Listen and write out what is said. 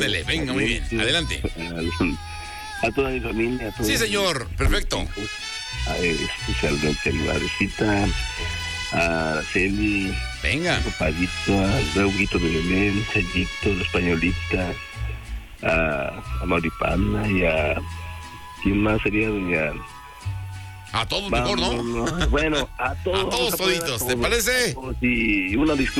Ándele, venga, muy bien. Adelante. A toda mi familia. A todos Sí, señor. Perfecto. Especialmente a mi madrecita, a Araceli, Venga. a Papadito, a Huguito de Belén, Sellito, la Españolita, a Mauripana y a... ¿Quién más sería? Doña... A todos mejor, ¿no? Bueno, a todos. A todos toditos, ¿te parece? Y una disculpa.